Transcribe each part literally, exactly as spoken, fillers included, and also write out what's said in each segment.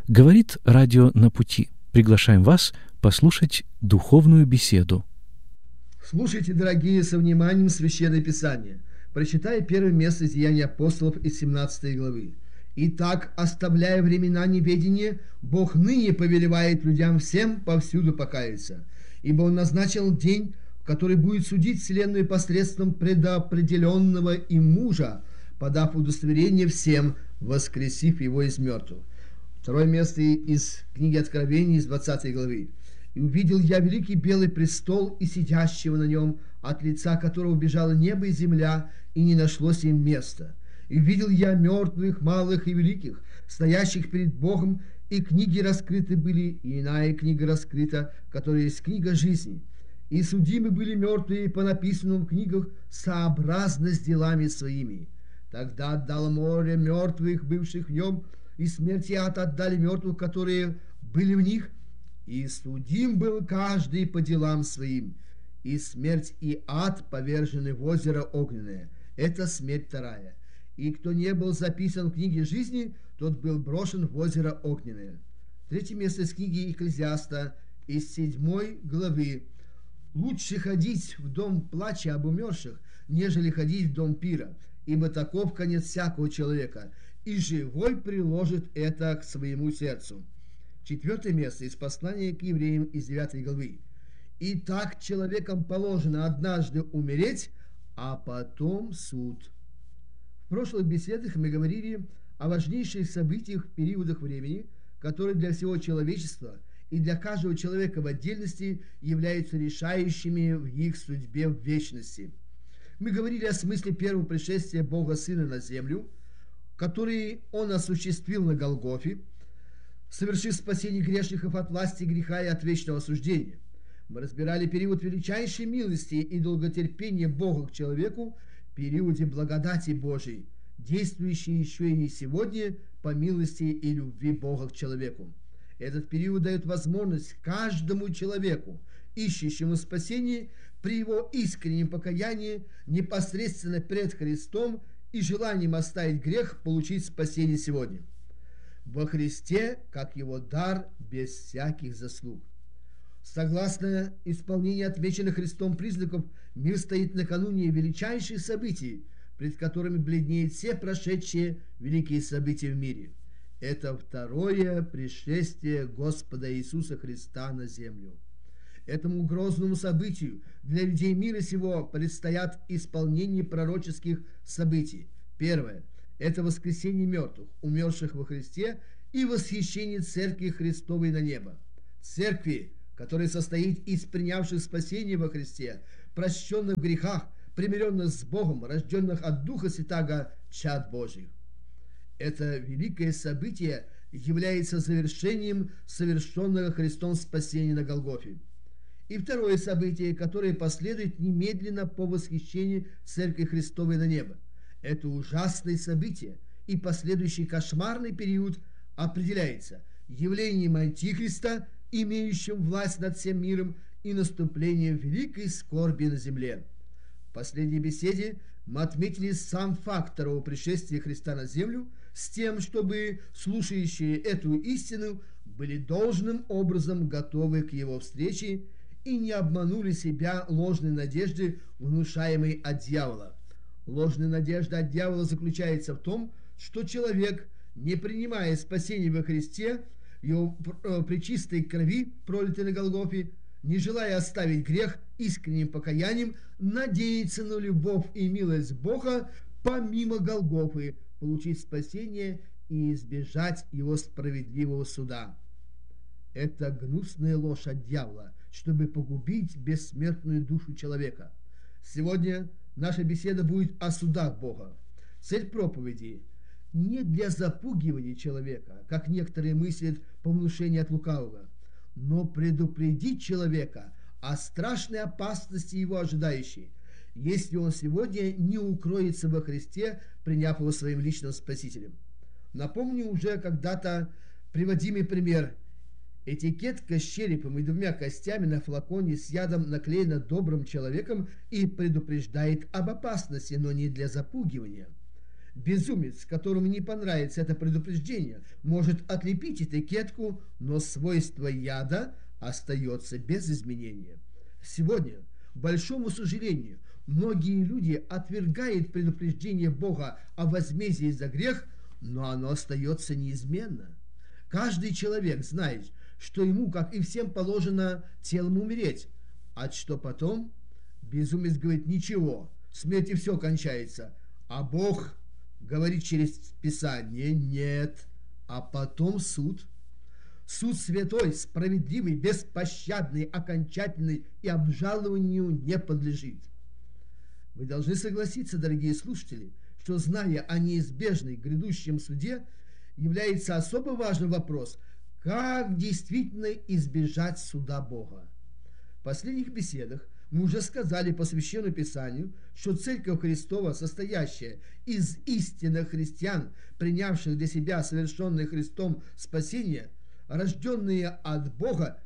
Говорит радио «На пути». Приглашаем вас послушать духовную беседу. Слушайте, дорогие, со вниманием Священное Писание. Прочитай первое место из Деяний апостолов из семнадцатой главы. «Итак, оставляя времена неведения, Бог ныне повелевает людям всем повсюду покаяться, ибо Он назначил день, в который будет судить вселенную посредством предопределенного им мужа, подав удостоверение всем, воскресив его из мертвых». Второе место из книги Откровений, из двадцатой главы. «И увидел я великий белый престол и сидящего на нем, от лица которого бежало небо и земля, и не нашлось им места. И увидел я мертвых, малых и великих, стоящих перед Богом, и книги раскрыты были, и иная книга раскрыта, которая есть книга жизни. И судимы были мертвые по написанным в книгах сообразно с делами своими. Тогда отдало море мертвых, бывших в нем, и смерть и ад отдали мертвых, которые были в них, и судим был каждый по делам своим, и смерть и ад повержены в озеро огненное». Это смерть вторая. «И кто не был записан в книге жизни, тот был брошен в озеро огненное». Третье место из книги Экклезиаста, из седьмой главы. «Лучше ходить в дом плача об умерших, нежели ходить в дом пира, ибо таков конец всякого человека, и живой приложит это к своему сердцу». Четвертое место из послания к евреям из девятой главы. «И так человекам положено однажды умереть, а потом суд». В прошлых беседах мы говорили о важнейших событиях в периодах времени, которые для всего человечества и для каждого человека в отдельности являются решающими в их судьбе в вечности. Мы говорили о смысле первого пришествия Бога Сына на землю, который Он осуществил на Голгофе, совершив спасение грешников от власти греха и от вечного осуждения. Мы разбирали период величайшей милости и долготерпения Бога к человеку, периоде благодати Божией, действующей еще и сегодня по милости и любви Бога к человеку. Этот период дает возможность каждому человеку, ищущему спасения, при его искреннем покаянии непосредственно пред Христом и желанием оставить грех, получить спасение сегодня. Во Христе, как его дар, без всяких заслуг. Согласно исполнению отмеченных Христом признаков, мир стоит накануне величайших событий, пред которыми бледнеют все прошедшие великие события в мире. Это второе пришествие Господа Иисуса Христа на землю. Этому грозному событию для людей мира сего предстоят исполнение пророческих событий. Первое – это воскресение мертвых, умерших во Христе, и восхищение Церкви Христовой на небо. Церкви, которая состоит из принявших спасение во Христе, прощенных в грехах, примиренных с Богом, рожденных от Духа Святаго, чад Божьих. Это великое событие является завершением совершенного Христом спасения на Голгофе. И второе событие, которое последует немедленно по восхищению Церкви Христовой на небо. Это ужасное событие и последующий кошмарный период определяется явлением Антихриста, имеющим власть над всем миром, и наступлением великой скорби на земле. В последней беседе мы отметили сам факт второго пришествия Христа на землю с тем, чтобы слушающие эту истину были должным образом готовы к его встрече и не обманули себя ложной надеждой, внушаемой от дьявола. Ложная надежда от дьявола заключается в том, что человек, не принимая спасения во Христе, его пречистой крови, пролитой на Голгофе, не желая оставить грех искренним покаянием, надеется на любовь и милость Бога помимо Голгофы, получить спасение и избежать его справедливого суда. Это гнусная ложь от дьявола, чтобы погубить бессмертную душу человека. Сегодня наша беседа будет о судах Бога. Цель проповеди не для запугивания человека, как некоторые мыслят по внушению от лукавого, но предупредить человека о страшной опасности его ожидающей, если он сегодня не укроется во Христе, приняв его своим личным спасителем. Напомню уже когда-то приводимый пример. Этикетка с черепом и двумя костями на флаконе с ядом наклеена добрым человеком и предупреждает об опасности, но не для запугивания. Безумец, которому не понравится это предупреждение, может отлепить этикетку, но свойство яда остается без изменения. Сегодня, к большому сожалению, многие люди отвергают предупреждение Бога о возмездии за грех, но оно остается неизменно. Каждый человек знает, что ему, как и всем положено, телом умереть. А что потом? Безумец говорит: ничего, смертью все кончается. А Бог говорит через Писание: нет, а потом суд. Суд святой, справедливый, беспощадный, окончательный и обжалованию не подлежит. Вы должны согласиться, дорогие слушатели, что, зная о неизбежной грядущем суде, является особо важный вопрос, как действительно избежать суда Бога. В последних беседах мы уже сказали по Священному Писанию, что Церковь Христова, состоящая из истинных христиан, принявших для себя совершенное Христом спасение, рожденные от Бога,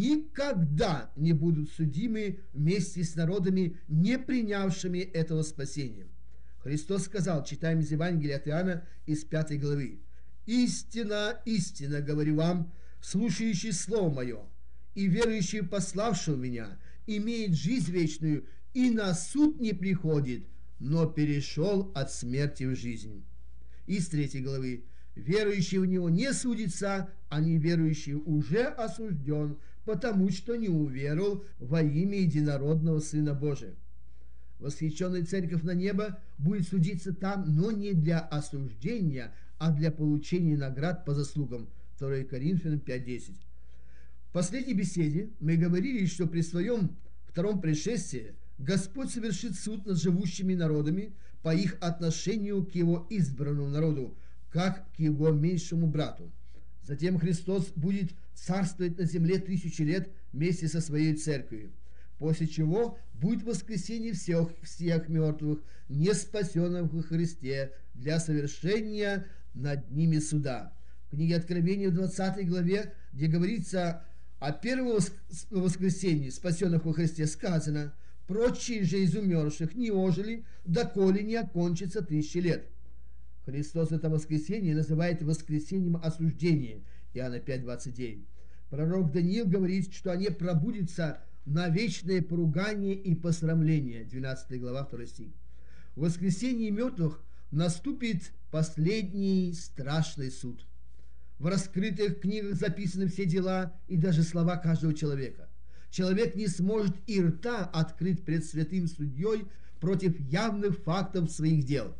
никогда не будут судимы вместе с народами, не принявшими этого спасения. Христос сказал, читаем из Евангелия от Иоанна из пятой главы: «Истина, истина, говорю вам, слушающий Слово Мое и верующий в пославшего Меня имеет жизнь вечную и на суд не приходит, но перешел от смерти в жизнь». Из третьей главы: «Верующий в Него не судится, а неверующий уже осужден, потому что не уверовал во имя единородного Сына Божия». Восхищенная церковь на небо будет судиться там, но не для осуждения, а для получения наград по заслугам. второе Коринфянам пять десять. В последней беседе мы говорили, что при своем втором пришествии Господь совершит суд над живущими народами по их отношению к Его избранному народу, как к Его меньшему брату. Затем Христос будет царствовать на земле тысячи лет вместе со своей церковью, после чего будет воскресение всех, всех мертвых, не спасенных во Христе, для совершения над ними суда. В книге Откровения в двадцатой главе, где говорится о первом воскресении спасенных во Христе, сказано: «Прочие же из умерших не ожили, доколе не окончится тысячи лет». Христос это воскресение называет воскресением осуждения. Иоанна пять двадцать девять. Пророк Даниил говорит, что они пробудятся на вечное поругание и посрамление. двенадцатая глава, второй стих. В воскресении мертвых наступит последний страшный суд. В раскрытых книгах записаны все дела и даже слова каждого человека. Человек не сможет и рта открыть пред святым судьей против явных фактов своих дел.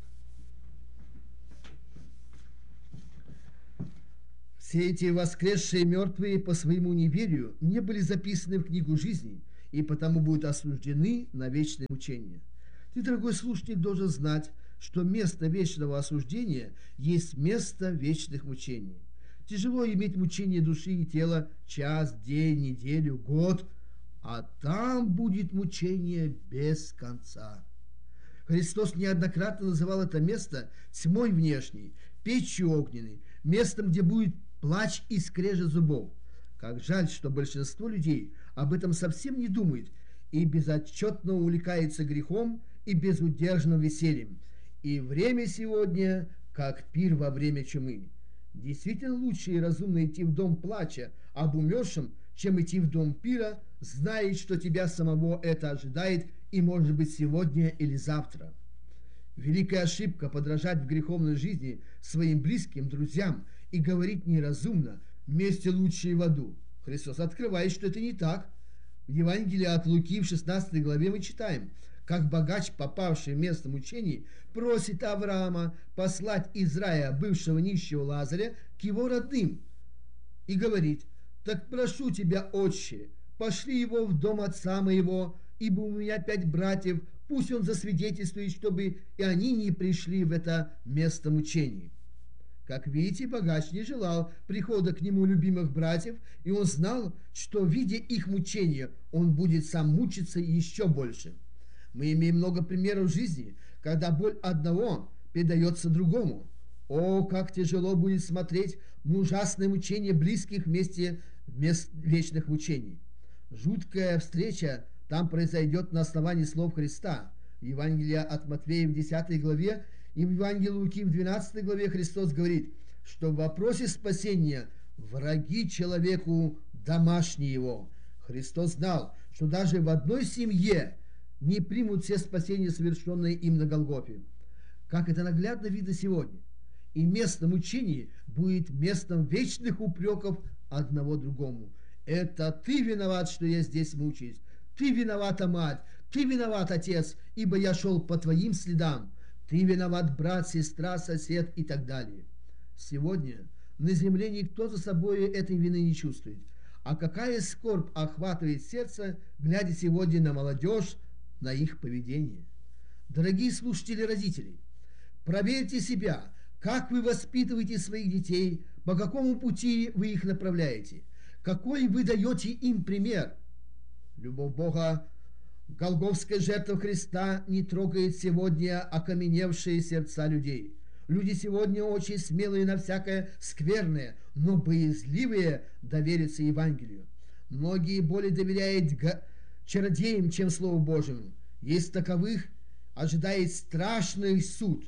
Все эти воскресшие мертвые по своему неверию не были записаны в книгу жизни и потому будут осуждены на вечное мучение. Ты, дорогой слушатель, должен знать, что место вечного осуждения есть место вечных мучений. Тяжело иметь мучение души и тела час, день, неделю, год, а там будет мучение без конца. Христос неоднократно называл это место тьмой внешней, печью огненной, местом, где будет плач и скрежет зубов. Как жаль, что большинство людей об этом совсем не думает и безотчетно увлекается грехом и безудержным весельем. И время сегодня, как пир во время чумы. Действительно лучше и разумно идти в дом плача об умершем, чем идти в дом пира, зная, что тебя самого это ожидает и может быть сегодня или завтра. Великая ошибка подражать в греховной жизни своим близким, друзьям и говорить неразумно: «Вместе лучше и в аду». Христос открывает, что это не так. В Евангелии от Луки в шестнадцатой главе мы читаем, как богач, попавший в место мучений, просит Авраама послать из рая бывшего нищего Лазаря к его родным и говорит: «Так прошу тебя, отче, пошли его в дом отца моего, ибо у меня пять братьев, пусть он засвидетельствует, чтобы и они не пришли в это место мучений». Как видите, богач не желал прихода к нему любимых братьев, и он знал, что, видя их мучения, он будет сам мучиться еще больше. Мы имеем много примеров в жизни, когда боль одного передается другому. О, как тяжело будет смотреть на ужасное мучение близких вместе вместо вечных мучений. Жуткая встреча там произойдет на основании слов Христа. В Евангелии от Матфея в десятой главе И в Евангелии Луки в двенадцатой главе Христос говорит, что в вопросе спасения враги человеку домашние его. Христос знал, что даже в одной семье не примут все спасения, совершенные им на Голгофе. Как это наглядно видно сегодня. И место мучений будет местом вечных упреков одного другому. Это ты виноват, что я здесь мучаюсь. Ты виновата, мать. Ты виноват, отец, ибо я шел по твоим следам. Ты виноват, брат, сестра, сосед и так далее. Сегодня на земле никто за собой этой вины не чувствует. А какая скорбь охватывает сердце, глядя сегодня на молодежь, на их поведение. Дорогие слушатели, родители, проверьте себя, как вы воспитываете своих детей, по какому пути вы их направляете, какой вы даете им пример. Любовь Бога, голгофская жертва Христа не трогает сегодня окаменевшие сердца людей. Люди сегодня очень смелые на всякое скверное, но боязливые довериться Евангелию. Многие более доверяют чародеям, чем Слову Божьему. Есть таковых, ожидает страшный суд.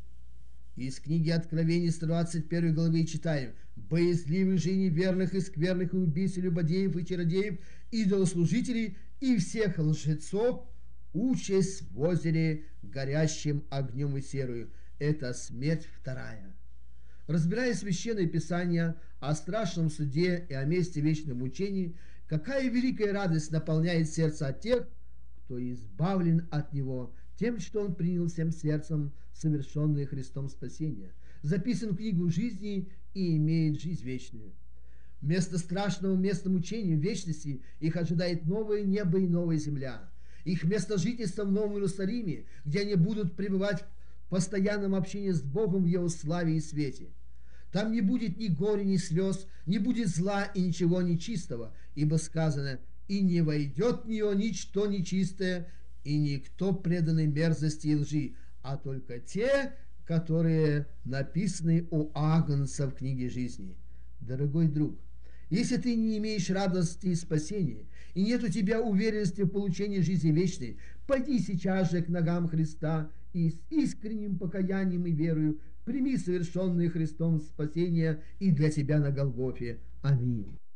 Из книги Откровений сто двадцать первой главы читаем: «Боязливых же неверных и скверных и убийц, и любодеев, и чародеев, идолослужителей, и всех лжецов, участь в озере, горящим огнем и серою». Это смерть вторая. Разбирая Священное Писание о страшном суде и о месте вечных мучений, какая великая радость наполняет сердце от тех, кто избавлен от него тем, что он принял всем сердцем совершенное Христом спасение, записан в книгу жизни и имеет жизнь вечную. Вместо страшного места мучений в вечности их ожидает новое небо и новая земля. Их место жительства в Новом Иерусалиме, где они будут пребывать в постоянном общении с Богом в Его славе и свете. Там не будет ни горя, ни слез, не будет зла и ничего нечистого, ибо сказано: «И не войдет в нее ничто нечистое, и никто преданный мерзости и лжи, а только те, которые написаны у Агнца в книге жизни». Дорогой друг, если ты не имеешь радости и спасения, и нет у тебя уверенности в получении жизни вечной, пойди сейчас же к ногам Христа и с искренним покаянием и верою прими совершенное Христом спасение и для тебя на Голгофе. Аминь.